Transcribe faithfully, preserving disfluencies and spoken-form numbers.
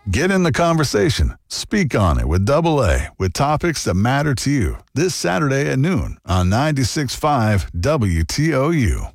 Get in the conversation. Speak on it with Double A with topics that matter to you this Saturday at noon on ninety-six point five W T O U.